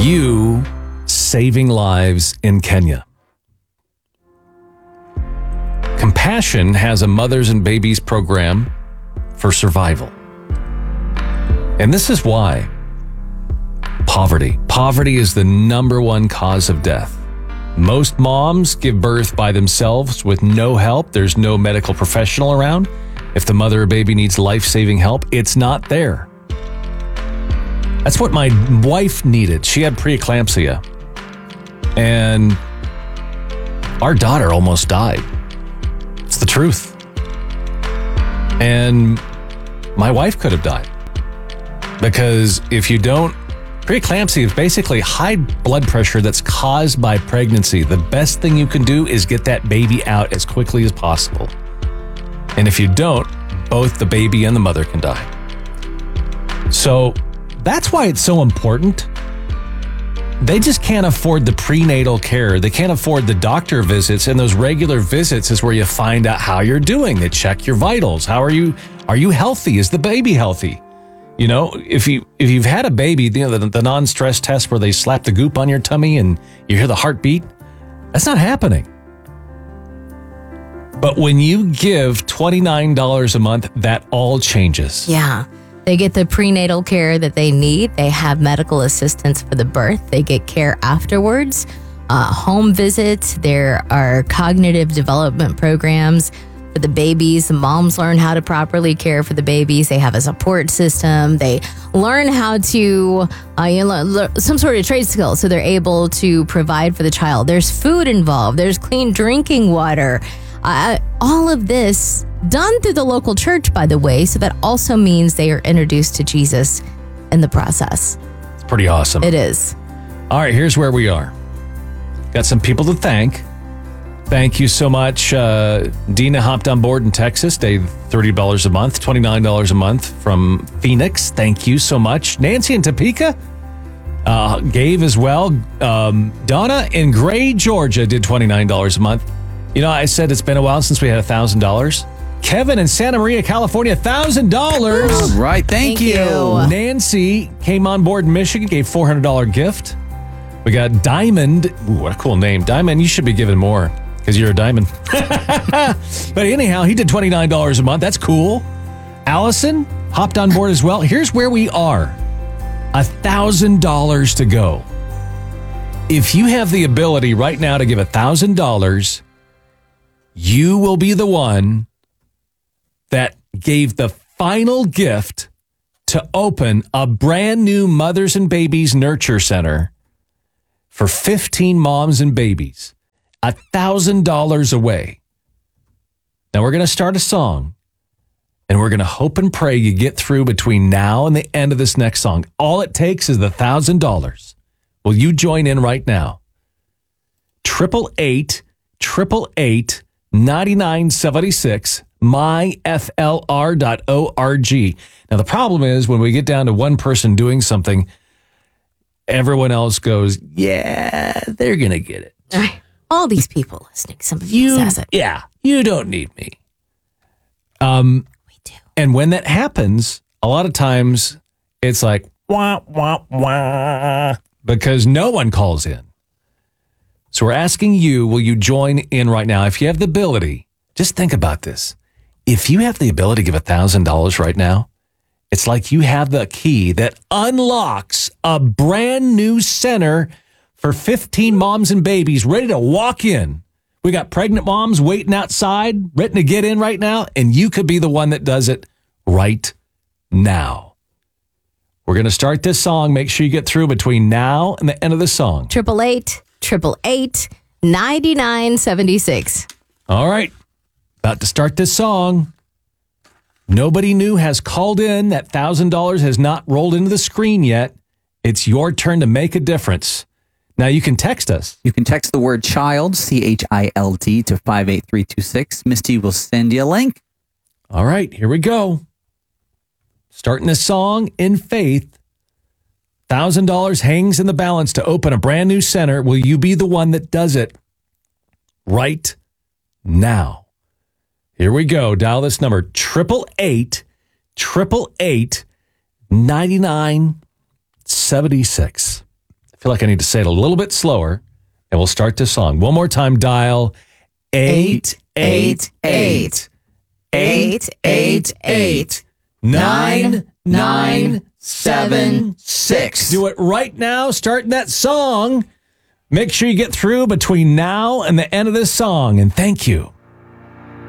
You saving lives in Kenya. Compassion has a mothers and babies program for survival. And this is why. Poverty. Poverty is the number one cause of death. Most moms give birth by themselves with no help. There's no medical professional around. If the mother or baby needs life-saving help, it's not there. That's what my wife needed. She had preeclampsia. And our daughter almost died. It's the truth. And my wife could have died. Because if you don't, preeclampsia is basically high blood pressure that's caused by pregnancy. The best thing you can do is get that baby out as quickly as possible. And if you don't, both the baby and the mother can die. So that's why it's so important. They just can't afford the prenatal care. They can't afford the doctor visits, and those regular visits is where you find out how you're doing. They check your vitals. How are you? Are you healthy? Is the baby healthy? You know, if you've had a baby, you know, the non-stress test where they slap the goop on your tummy and you hear the heartbeat, that's not happening. But when you give $29 a month, that all changes. Yeah. They get the prenatal care that they need. They have medical assistance for the birth. They get care afterwards, home visits. There are cognitive development programs for the babies. The moms learn how to properly care for the babies. They have a support system. They learn how to some sort of trade skill, so they're able to provide for the child. There's food involved. There's clean drinking water. All of this done through the local church, by the way, so that also means they are introduced to Jesus in the process. It's pretty awesome. It is. All right, here's where we are. Got some people to thank. Thank you so much. Dina hopped on board in Texas, paid $30 a month, $29 a month from Phoenix. Thank you so much. Nancy in Topeka gave as well. Donna in Gray, Georgia did $29 a month. You know, I said it's been a while since we had $1,000. Kevin in Santa Maria, California, $1,000. All right, thank you. Nancy came on board in Michigan, gave $400 gift. We got Diamond. Ooh, what a cool name. Diamond, you should be giving more because you're a diamond. But anyhow, he did $29 a month. That's cool. Allison hopped on board as well. Here's where we are. $1,000 to go. If you have the ability right now to give $1,000, you will be the one that gave the final gift to open a brand new Mothers and Babies Nurture Center for 15 moms and babies. $1,000 away. Now we're going to start a song, and we're going to hope and pray you get through between now and the end of this next song. All it takes is the $1,000. Will you join in right now? 888 9976 myflr.org. Now, the problem is when we get down to one person doing something, everyone else goes, yeah, they're going to get it. All these people listening, somebody says it. Yeah, you don't need me. We do. And when that happens, a lot of times it's like, wah, wah, wah, because no one calls in. So we're asking you, will you join in right now? If you have the ability, just think about this. If you have the ability to give $1,000 right now, it's like you have the key that unlocks a brand new center for 15 moms and babies ready to walk in. We got pregnant moms waiting outside, ready to get in right now, and you could be the one that does it right now. We're going to start this song. Make sure you get through between now and the end of the song. 888-9976. All right. About to start this song. Nobody new has called in. That $1,000 has not rolled into the screen yet. It's your turn to make a difference. Now you can text us. You can text the word child, CHILD, to 58326. Misty will send you a link. All right, here we go. Starting this song in faith. $1,000 hangs in the balance to open a brand new center. Will you be the one that does it right now? Here we go. Dial this number, 888-9976. feel like I need to say it a little bit slower, and we'll start this song. One more time, dial 888 888 9976. Do it right now. Start that song. Make sure you get through between now and the end of this song. And thank you